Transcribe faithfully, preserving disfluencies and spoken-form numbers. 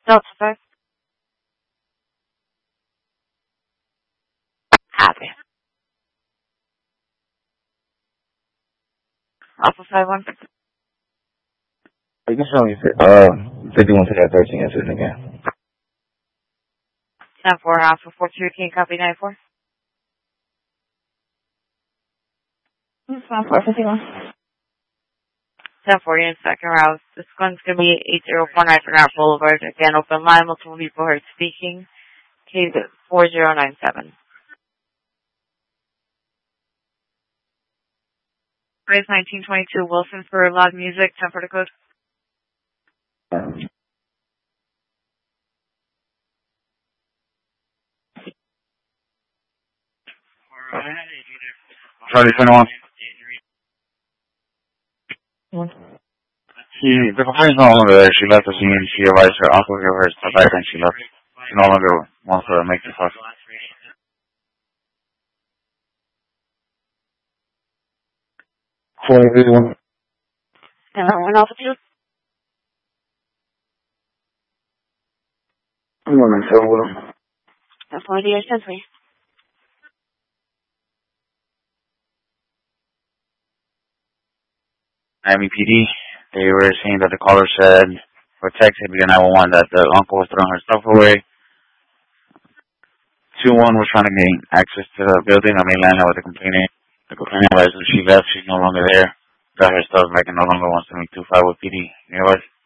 Delta five. Happy. Alpha five one. You can show me uh fifty-one to that thirteen incident again. ten four Alpha four two. Can you copy nine four? ten four fifty-one. ten four, you're in second route. This one's going to be eight zero four nine for Nart Boulevard. Again, open line, multiple people heard speaking. Case four zero nine seven. Raise nineteen twenty-two Wilson for loud music, ten for the code. Charlie twenty-one. One. She, the complaint's no longer there. She left the scene. She advised her uncle to give her stuff back and she left. She no longer wants to make the fuss. forty-one. And one altitude. I'm going to tell them. That's one of the ten three. Miami P D, they were saying that the caller said, or texted via nine one one that the uncle was throwing her stuff away. two one was trying to gain access to the building. I mean, landed with the complainant. The complainant realized when she left, she's no longer there. Got her stuff back and no longer wants to meet two five with P D. You know what?